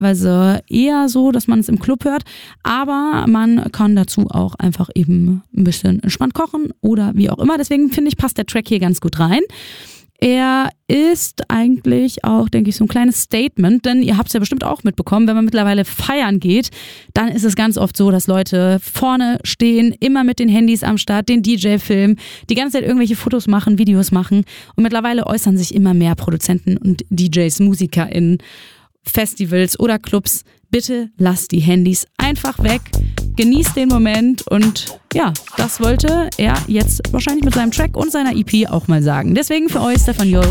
normalerweise eher so, dass man es im Club hört, aber man kann dazu auch einfach eben ein bisschen entspannt kochen oder wie auch immer. Deswegen finde ich, passt der Track hier ganz gut rein. Er ist eigentlich auch, denke ich, so ein kleines Statement, denn ihr habt es ja bestimmt auch mitbekommen, wenn man mittlerweile feiern geht, dann ist es ganz oft so, dass Leute vorne stehen, immer mit den Handys am Start, den DJ filmen, die ganze Zeit irgendwelche Fotos machen, Videos machen und mittlerweile äußern sich immer mehr Produzenten und DJs, MusikerInnen, Festivals oder Clubs, bitte lasst die Handys einfach weg, genießt den Moment und ja, das wollte er jetzt wahrscheinlich mit seinem Track und seiner EP auch mal sagen. Deswegen für euch Stefan Yo